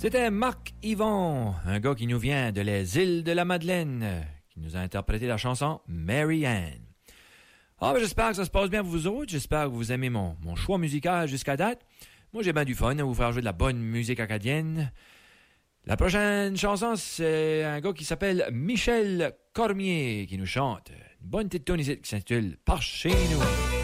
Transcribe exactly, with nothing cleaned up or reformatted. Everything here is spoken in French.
C'était Marc Yvon, un gars qui nous vient de les îles de la Madeleine, qui nous a interprété la chanson Mary Ann. Ah, ben j'espère que ça se passe bien pour vous autres. J'espère que vous aimez mon, mon choix musical jusqu'à date. Moi, j'ai bien du fun à vous faire jouer de la bonne musique acadienne. La prochaine chanson, c'est un gars qui s'appelle Michel Cormier qui nous chante une bonne petite tune ici qui s'intitule « Par chez nous ».